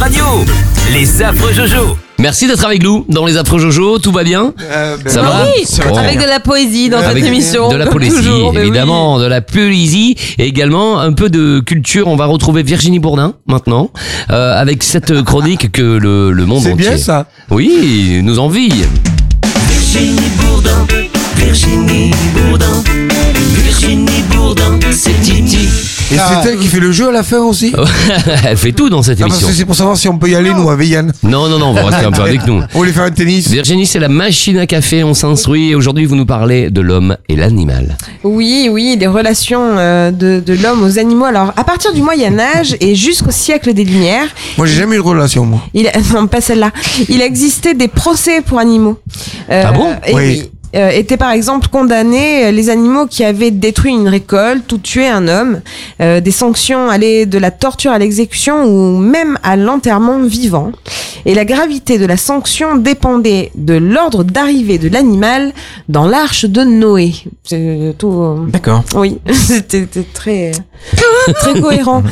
radio. Les affreux Jojo. Merci d'être avec nous dans les affreux Jojo, tout va bien? Ça va? Oui, avec de la poésie dans cette émission. De la comme poésie, toujours, mais évidemment, de la poésie et également un peu de culture. On va retrouver Virginie Bourdin maintenant avec cette chronique que le monde C'est entier. bien ça. Oui, nous envie. Virginie Bourdin, Virginie Bourdin, Virginie Bourdin, c'est Titi. Et c'est elle qui fait le jeu à la fin aussi. Elle fait tout dans cette Ah, parce émission. que c'est pour savoir si on peut y aller, nous, avec Yann. Non, on va rester un peu avec nous. On voulait faire un tennis. Virginie, c'est la machine à café, on s'instruit. Et aujourd'hui, vous nous parlez de l'homme et l'animal. Oui, les relations de l'homme aux animaux. Alors, à partir du Moyen-Âge et jusqu'au siècle des Lumières, Moi, j'ai jamais eu de relation, moi. non, pas celle-là, il existait des procès pour animaux. Ah bon? Et Oui. étaient par exemple condamnés les animaux qui avaient détruit une récolte ou tué un homme. Des sanctions allaient de la torture à l'exécution ou même à l'enterrement vivant. Et la gravité de la sanction dépendait de l'ordre d'arrivée de l'animal dans l'arche de Noé. C'est tout. D'accord. Oui, c'était très cohérent.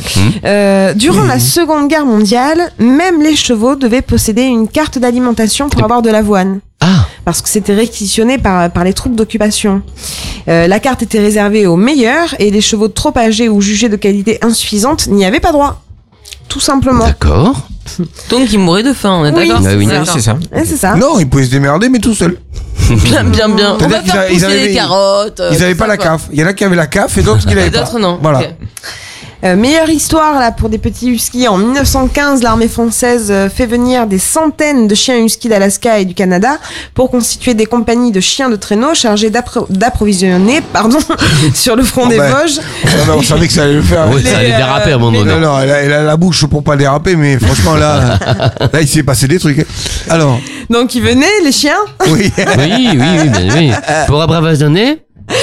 Durant la Seconde Guerre mondiale, même les chevaux devaient posséder une carte d'alimentation pour avoir de l'avoine. Ah, Parce que c'était réquisitionné par les troupes d'occupation. La carte était réservée aux meilleurs et les chevaux trop âgés ou jugés de qualité insuffisante n'y avaient pas droit. Tout simplement. d'accord. Donc il mourait de faim, on est Oui. d'accord? Ah oui. Oui, c'est ça. C'est ça. Non, ils pouvaient se démerder, mais tout seuls. Bien. On C'est-à-dire va faire qu'ils pousser avaient- les carottes. Ils tout n'avaient pas ça, la quoi. CAF. Il y en a qui avaient la CAF et d'autres qui l'avaient Et pas. d'autres non. Voilà. Ok. Meilleure histoire là pour des petits huskies. En 1915, l'armée française fait venir des centaines de chiens huskies d'Alaska et du Canada pour constituer des compagnies de chiens de traîneau chargés d'approvisionner sur le front des ben, Vosges. Non, mais on savait que ça allait le faire. Ouais, ça allait déraper à un moment donné. Non, elle a la bouche pour pas déraper, mais franchement, là, il s'est passé des trucs. Alors, Donc ils venaient, les chiens, oui. Oui. Pour abravasonner.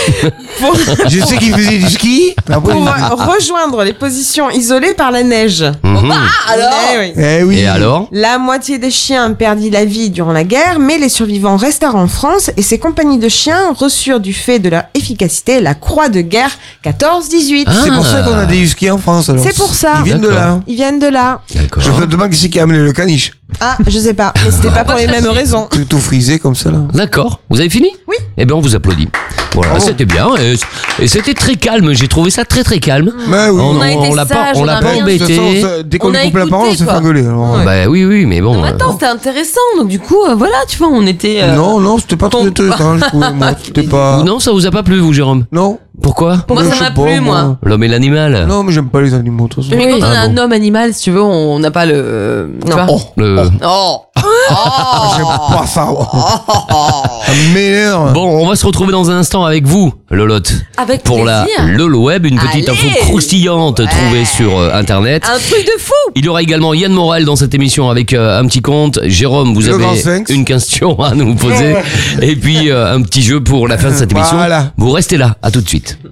Je sais qu'il faisait du ski. Après, pour rejoindre les positions isolées par la neige. Mhm. Alors Eh oui. Eh oui. Et alors? La moitié des chiens perdit la vie durant la guerre, mais les survivants restèrent en France et ces compagnies de chiens reçurent du fait de leur efficacité la croix de guerre 14-18. Ah. C'est pour ça qu'on a des huskies en France. Alors. C'est pour ça. Ils viennent de là. Ils viennent de là. D'accord. Je me demande qui c'est qui a amené le caniche. Ah, je sais pas, mais c'était pas pour les mêmes raisons. Tout frisé comme ça là. D'accord. Vous avez fini? Oui. Eh bien, on vous applaudit. Voilà, Bravo. c'était bien. Et c'était très calme. J'ai trouvé ça très calme. Mais oui. On a été l'a pas, sages, on on l'a a pas rien. De toute embêté. façon, dès qu'on On a lui coupe la écouté, parole, on se fait quoi. engueuler. Alors. Ouais. Bah oui, mais bon. Attends, c'était intéressant, donc du coup, voilà, tu vois, on était. Non, c'était pas très ton- intéressant. Je trouvais, moi, c'était pas. Non, ça vous a pas plu, vous, Jérôme? Non. Pourquoi? Moi, Je ça sais m'a pas, plu, moi. L'homme et l'animal. Non, mais j'aime pas les animaux. De toute façon. Mais quand on a Ah un bon. homme animal, si tu veux, on n'a pas le. Tu vois Le- Oh J'aime pas ça. Ça m'énerve. Bon, on va se retrouver dans un instant avec vous, Lolotte. Avec Pour la plaisir. Lolo Web, une petite Allez. info croustillante trouvée sur Internet. Un truc de fou. Il y aura également Yann Morel dans cette émission avec un petit compte. Jérôme, vous Le grand avez sphinx. une question à nous poser. Et puis un petit jeu pour la fin de cette émission. Voilà. Vous restez là, à tout de suite.